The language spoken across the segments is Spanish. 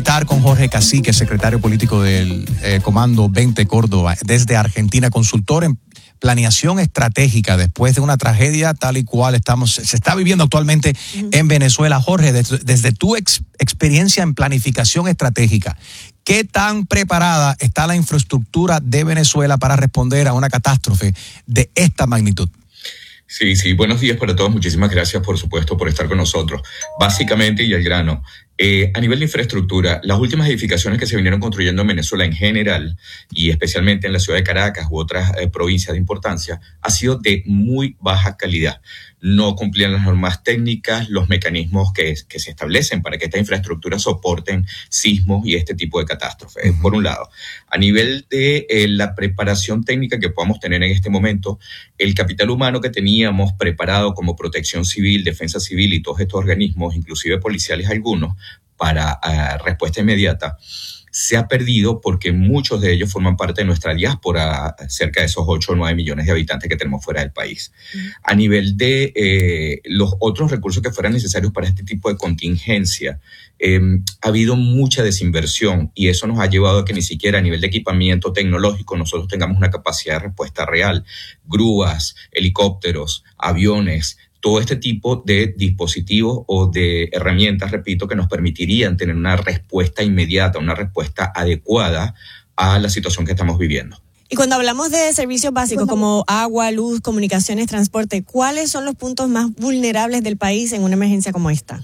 conectar con Jorge Cacique, secretario político del Comando 20 Córdoba, desde Argentina, consultor en planeación estratégica después de una tragedia tal y cual se está viviendo actualmente en Venezuela. Jorge, desde tu experiencia en planificación estratégica, ¿qué tan preparada está la infraestructura de Venezuela para responder a una catástrofe de esta magnitud? Sí, buenos días para todos. Muchísimas gracias, por supuesto, por estar con nosotros. Básicamente, y al grano, a nivel de infraestructura, las últimas edificaciones que se vinieron construyendo en Venezuela en general, y especialmente en la ciudad de Caracas u otras provincias de importancia, ha sido de muy baja calidad. No cumplían las normas técnicas, los mecanismos que se establecen para que estas infraestructuras soporten sismos y este tipo de catástrofes, por un lado. A nivel de la preparación técnica que podamos tener en este momento, el capital humano que teníamos preparado como Protección Civil, Defensa Civil y todos estos organismos, inclusive policiales algunos, para respuesta inmediata, se ha perdido porque muchos de ellos forman parte de nuestra diáspora, cerca de esos 8 o 9 millones de habitantes que tenemos fuera del país. A nivel de los otros recursos que fueran necesarios para este tipo de contingencia, ha habido mucha desinversión y eso nos ha llevado a que ni siquiera a nivel de equipamiento tecnológico nosotros tengamos una capacidad de respuesta real. Grúas, helicópteros, aviones, todo este tipo de dispositivos o de herramientas, repito, que nos permitirían tener una respuesta inmediata, una respuesta adecuada a la situación que estamos viviendo. Y cuando hablamos de servicios básicos como agua, luz, comunicaciones, transporte, ¿cuáles son los puntos más vulnerables del país en una emergencia como esta?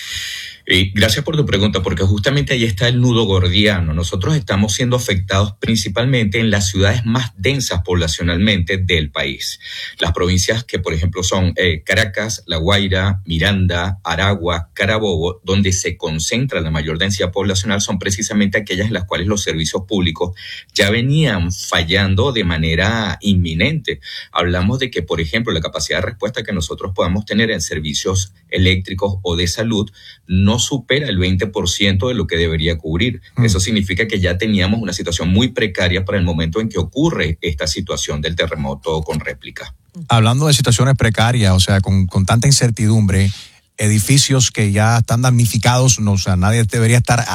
Gracias por tu pregunta, porque justamente ahí está el nudo gordiano. Nosotros estamos siendo afectados principalmente en las ciudades más densas poblacionalmente del país. Las provincias que, por ejemplo, son Caracas, La Guaira, Miranda, Aragua, Carabobo, donde se concentra la mayor densidad poblacional, son precisamente aquellas en las cuales los servicios públicos ya venían fallando de manera inminente. Hablamos de que, por ejemplo, la capacidad de respuesta que nosotros podamos tener en servicios eléctricos o de salud no supera el 20% de lo que debería cubrir. Eso significa que ya teníamos una situación muy precaria para el momento en que ocurre esta situación del terremoto con réplica. Hablando de situaciones precarias, o sea, con tanta incertidumbre, edificios que ya están damnificados, o sea, nadie debería estar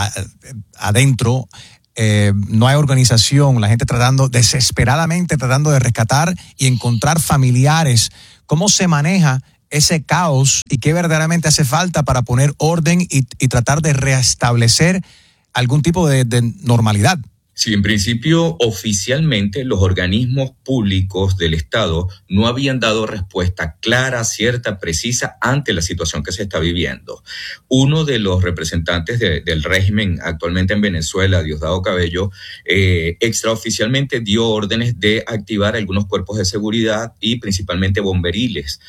adentro, no hay organización, la gente desesperadamente tratando de rescatar y encontrar familiares. ¿Cómo se maneja ese caos y qué verdaderamente hace falta para poner orden y tratar de restablecer algún tipo de normalidad? Sí, en principio, oficialmente los organismos públicos del Estado no habían dado respuesta clara, cierta, precisa ante la situación que se está viviendo. Uno de los representantes del régimen actualmente en Venezuela, Diosdado Cabello, extraoficialmente dio órdenes de activar algunos cuerpos de seguridad y principalmente bomberiles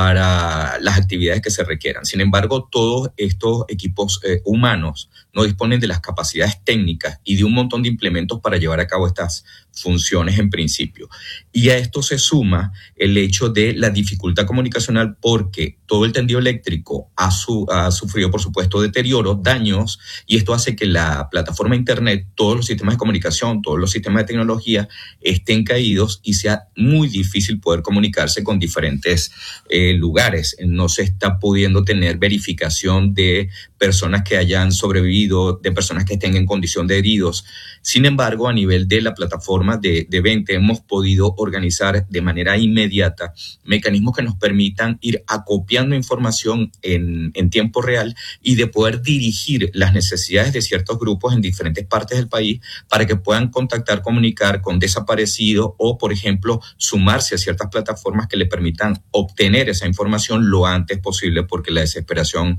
para las actividades que se requieran. Sin embargo, todos estos equipos humanos no disponen de las capacidades técnicas y de un montón de implementos para llevar a cabo estas funciones en principio. Y a esto se suma el hecho de la dificultad comunicacional porque todo el tendido eléctrico ha sufrido, por supuesto, deterioro, daños, y esto hace que la plataforma internet, todos los sistemas de comunicación, todos los sistemas de tecnología estén caídos y sea muy difícil poder comunicarse con diferentes lugares. No se está pudiendo tener verificación de personas que hayan sobrevivido, de personas que estén en condición de heridos. Sin embargo, a nivel de la plataforma de 20 hemos podido organizar de manera inmediata mecanismos que nos permitan ir acopiando información en tiempo real y de poder dirigir las necesidades de ciertos grupos en diferentes partes del país para que puedan contactar, comunicar con desaparecidos o, por ejemplo, sumarse a ciertas plataformas que le permitan obtener esa información lo antes posible, porque la desesperación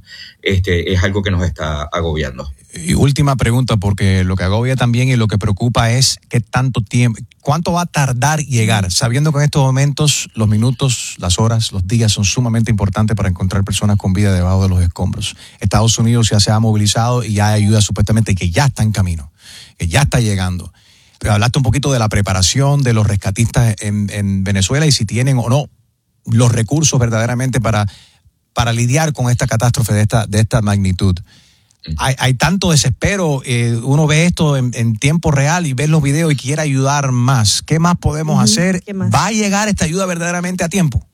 es algo que nos está agobiando. Y última pregunta, porque lo que agobia también y lo que preocupa es qué tanto tiempo, cuánto va a tardar llegar, sabiendo que en estos momentos los minutos, las horas, los días son sumamente importantes para encontrar personas con vida debajo de los escombros. Estados Unidos ya se ha movilizado y ya hay ayuda supuestamente que ya está en camino, que ya está llegando. Pero hablaste un poquito de la preparación de los rescatistas en Venezuela y si tienen o no los recursos verdaderamente para lidiar con esta catástrofe de esta magnitud. Hay tanto desespero, uno ve esto en tiempo real y ve los videos y quiere ayudar más. ¿Qué más podemos hacer? ¿Va a llegar esta ayuda verdaderamente a tiempo?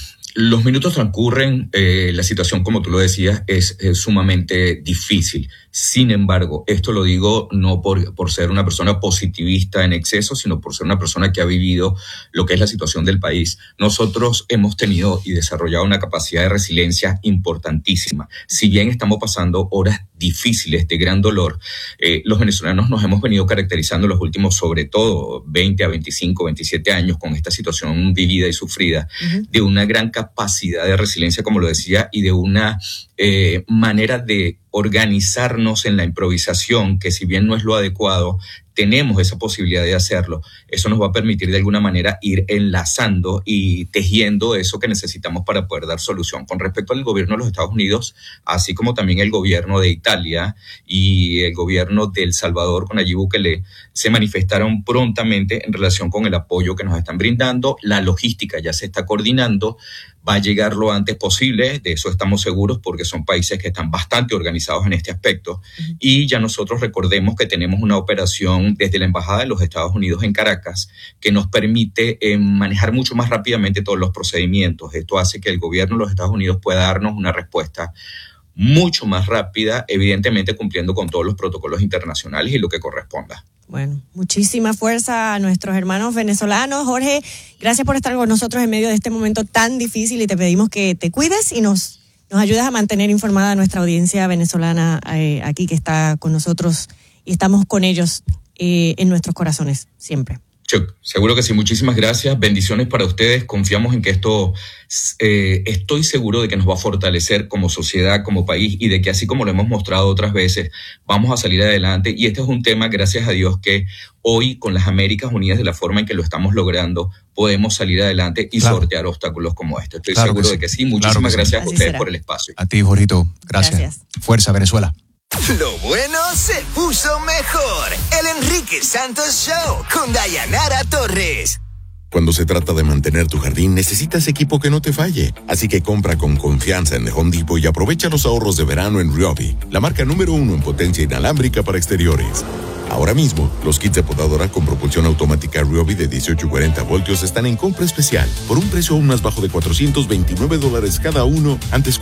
Los minutos transcurren, la situación, como tú lo decías, es sumamente difícil. Sin embargo, esto lo digo no por ser una persona positivista en exceso, sino por ser una persona que ha vivido lo que es la situación del país. Nosotros hemos tenido y desarrollado una capacidad de resiliencia importantísima. Si bien estamos pasando horas difíciles de gran dolor, los venezolanos nos hemos venido caracterizando los últimos, sobre todo 20 a 25, 27 años con esta situación vivida y sufrida, de una gran capacidad de resiliencia, como lo decía, y de una manera de organizarnos en la improvisación, que si bien no es lo adecuado, tenemos esa posibilidad de hacerlo. Eso nos va a permitir de alguna manera ir enlazando y tejiendo eso que necesitamos para poder dar solución. Con respecto al gobierno de los Estados Unidos, así como también el gobierno de Italia y el gobierno de El Salvador con Nayib Bukele, se manifestaron prontamente en relación con el apoyo que nos están brindando. La logística ya se está coordinando, va a llegar lo antes posible, de eso estamos seguros, porque son países que están bastante organizados en este aspecto. Y ya nosotros recordemos que tenemos una operación desde la Embajada de los Estados Unidos en Caracas que nos permite manejar mucho más rápidamente todos los procedimientos. Esto hace que el gobierno de los Estados Unidos pueda darnos una respuesta mucho más rápida, evidentemente cumpliendo con todos los protocolos internacionales y lo que corresponda. Bueno, muchísima fuerza a nuestros hermanos venezolanos. Jorge, gracias por estar con nosotros en medio de este momento tan difícil y te pedimos que te cuides y nos ayudes a mantener informada a nuestra audiencia venezolana aquí que está con nosotros y estamos con ellos en nuestros corazones siempre. Seguro que sí, muchísimas gracias, bendiciones para ustedes, confiamos en que esto, estoy seguro de que nos va a fortalecer como sociedad, como país, y de que así como lo hemos mostrado otras veces, vamos a salir adelante. Y este es un tema, gracias a Dios, que hoy con las Américas Unidas, de la forma en que lo estamos logrando, podemos salir adelante y sortear obstáculos como este. Estoy seguro de que sí, muchísimas gracias a ustedes por el espacio. A ti, Jorgito, gracias. Fuerza, Venezuela. Lo bueno se puso mejor. El Enrique Santos Show con Dayanara Torres. Cuando se trata de mantener tu jardín, necesitas equipo que no te falle. Así que compra con confianza en The Home Depot y aprovecha los ahorros de verano en Ryobi, la marca número 1 en potencia inalámbrica para exteriores. Ahora mismo, los kits de podadora con propulsión automática Ryobi de 18 y 40 voltios están en compra especial por un precio aún más bajo de $429 cada uno, antes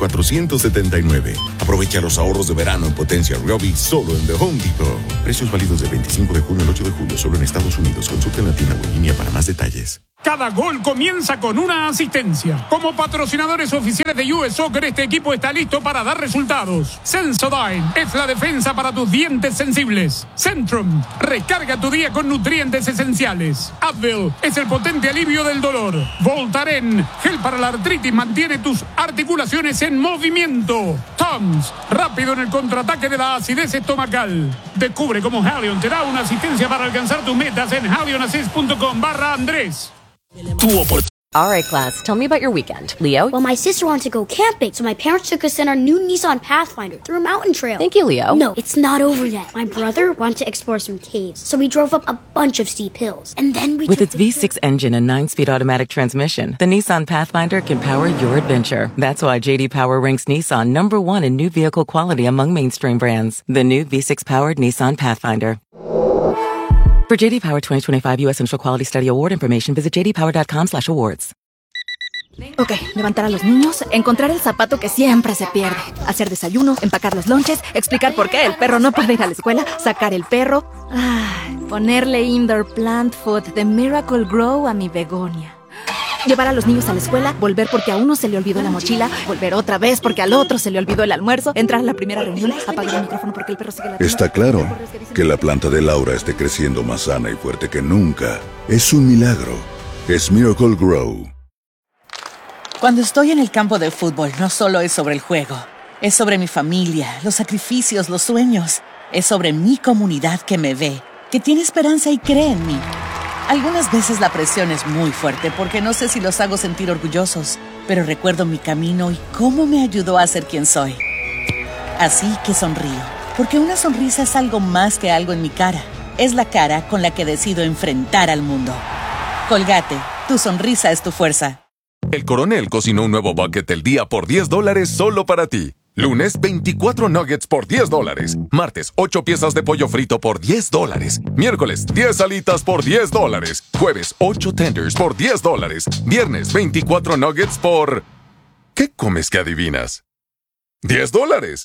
$479. Aprovecha los ahorros de verano en potencia Ryobi solo en The Home Depot. Precios válidos del 25 de junio al 8 de julio solo en Estados Unidos. Consulta en la tienda o en línea para más detalles. Cada gol comienza con una asistencia. Como patrocinadores oficiales de US Soccer, este equipo está listo para dar resultados. Sensodyne es la defensa para tus dientes sensibles. Centrum, recarga tu día con nutrientes esenciales. Advil es el potente alivio del dolor. Voltaren, gel para la artritis, mantiene tus articulaciones en movimiento. Tums, rápido en el contraataque de la acidez estomacal. Descubre cómo Halion te da una asistencia para alcanzar tus metas en halionassist.com/Andrés. All right, class, tell me about your weekend. Leo? Well, my sister wanted to go camping, so my parents took us in our new Nissan Pathfinder through a mountain trail. Thank you, Leo. No, it's not over yet. My brother wanted to explore some caves, so we drove up a bunch of steep hills. And then we With its V6 engine and 9-speed automatic transmission, the Nissan Pathfinder can power your adventure. That's why J.D. Power ranks Nissan number 1 in new vehicle quality among mainstream brands. The new V6-powered Nissan Pathfinder. For JD Power 2025 U.S. Initial Quality Study Award information, visit jdpower.com/awards. Ok, levantar a los niños, encontrar el zapato que siempre se pierde, hacer desayuno, empacar los lonches, explicar por qué el perro no puede ir a la escuela, sacar el perro, ponerle indoor plant food de Miracle Grow a mi begonia. Llevar a los niños a la escuela, volver porque a uno se le olvidó la mochila, volver otra vez porque al otro se le olvidó el almuerzo, entrar a la primera reunión, apagar el micrófono porque el perro sigue ladrando. Está claro que la planta de Laura esté creciendo más sana y fuerte que nunca. Es un milagro. Es Miracle Grow. Cuando estoy en el campo de fútbol, no solo es sobre el juego. Es sobre mi familia, los sacrificios, los sueños. Es sobre mi comunidad que me ve, que tiene esperanza y cree en mí. Algunas veces la presión es muy fuerte porque no sé si los hago sentir orgullosos, pero recuerdo mi camino y cómo me ayudó a ser quien soy. Así que sonrío, porque una sonrisa es algo más que algo en mi cara. Es la cara con la que decido enfrentar al mundo. Colgate, tu sonrisa es tu fuerza. El Coronel cocinó un nuevo bucket del día por $10 solo para ti. Lunes, 24 nuggets por $10. Martes, 8 piezas de pollo frito por $10. Miércoles, 10 alitas por $10. Jueves, 8 tenders por $10. Viernes, 24 nuggets por... ¿Qué comes que adivinas? $10.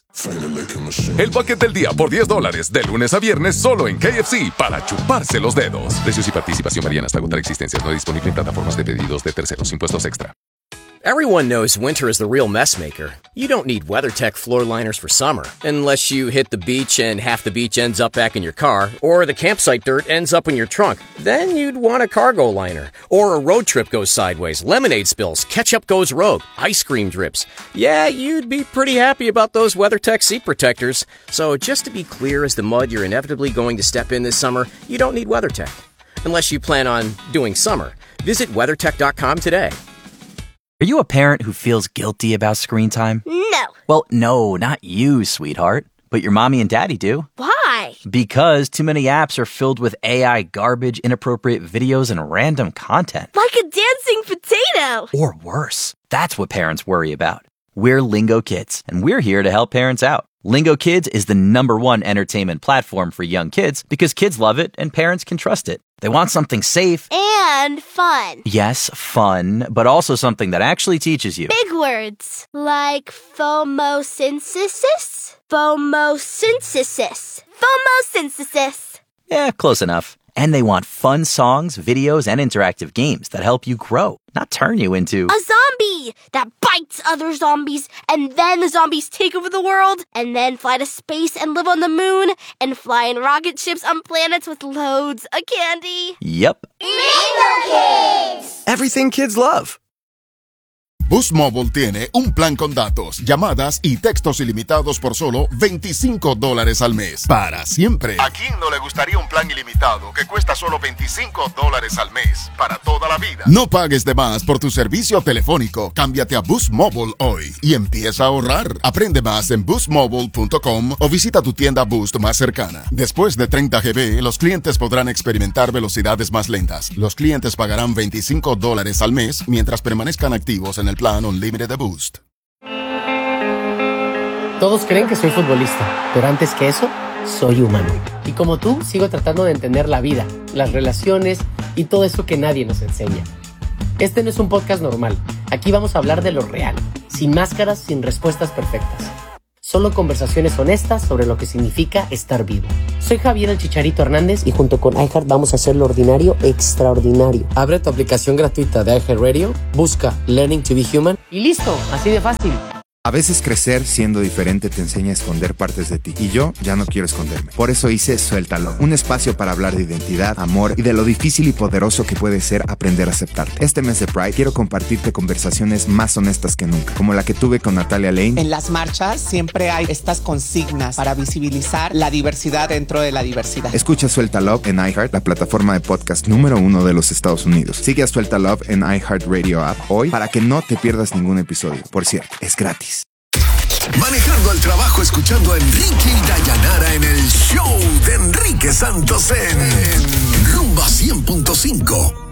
El bucket del día por $10, de lunes a viernes solo en KFC para chuparse los dedos. Precios y participación varían hasta agotar existencias. No disponible en plataformas de pedidos de terceros. Impuestos extra. Everyone knows winter is the real mess maker. You don't need WeatherTech floor liners for summer, unless you hit the beach and half the beach ends up back in your car, or the campsite dirt ends up in your trunk. Then you'd want a cargo liner. Or a road trip goes sideways, lemonade spills, ketchup goes rogue, ice cream drips. Yeah, you'd be pretty happy about those WeatherTech seat protectors. So just to be clear as the mud you're inevitably going to step in this summer, you don't need WeatherTech. Unless you plan on doing summer. Visit WeatherTech.com today. Are you a parent who feels guilty about screen time? No. Well, no, not you, sweetheart. But your mommy and daddy do. Why? Because too many apps are filled with AI garbage, inappropriate videos, and random content. Like a dancing potato. Or worse. That's what parents worry about. We're Lingo Kids, and we're here to help parents out. Lingo Kids is the #1 entertainment platform for young kids because kids love it and parents can trust it. They want something safe. And fun. Yes, fun, but also something that actually teaches you. Big words. Like phomosynthesis? Phomosynthesis. Phomosynthesis. Yeah, close enough. And they want fun songs, videos, and interactive games that help you grow, not turn you into a zombie that bites other zombies, and then the zombies take over the world, and then fly to space and live on the moon, and fly in rocket ships on planets with loads of candy. Yep. Lingo Kids! Everything kids love. Boost Mobile tiene un plan con datos, llamadas y textos ilimitados por solo $25 al mes. Para siempre. ¿A quién no le gustaría un plan ilimitado que cuesta solo $25 al mes? Para toda la vida. No pagues de más por tu servicio telefónico. Cámbiate a Boost Mobile hoy y empieza a ahorrar. Aprende más en boostmobile.com o visita tu tienda Boost más cercana. Después de 30 GB, los clientes podrán experimentar velocidades más lentas. Los clientes pagarán $25 al mes mientras permanezcan activos en el plan Unlimited de Boost. Todos creen que soy futbolista, pero antes que eso, soy humano. Y como tú, sigo tratando de entender la vida, las relaciones y todo eso que nadie nos enseña. Este no es un podcast normal. Aquí vamos a hablar de lo real, sin máscaras, sin respuestas perfectas. Solo conversaciones honestas sobre lo que significa estar vivo. Soy Javier el Chicharito Hernández y junto con iHeart vamos a hacer lo ordinario extraordinario. Abre tu aplicación gratuita de iHeartRadio, busca Learning to be Human y listo, así de fácil. A veces crecer siendo diferente te enseña a esconder partes de ti. Y yo ya no quiero esconderme. Por eso hice Suéltalo, un espacio para hablar de identidad, amor y de lo difícil y poderoso que puede ser aprender a aceptarte. Este mes de Pride quiero compartirte conversaciones más honestas que nunca, como la que tuve con Natalia Lane. En las marchas siempre hay estas consignas para visibilizar la diversidad dentro de la diversidad. Escucha Suelta Love en iHeart, la plataforma de podcast #1 de los Estados Unidos. Sigue a Suelta Love en iHeartRadio app hoy para que no te pierdas ningún episodio. Por cierto, es gratis. Manejando al trabajo, escuchando a Enrique y Dayanara en el show de Enrique Santos en Rumba 100.5.